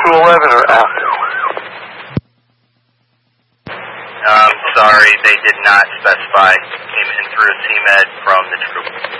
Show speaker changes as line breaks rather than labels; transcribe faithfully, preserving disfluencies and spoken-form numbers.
two eleven or after?
I'm sorry, they did not specify. Came in through a C M E D from the troop.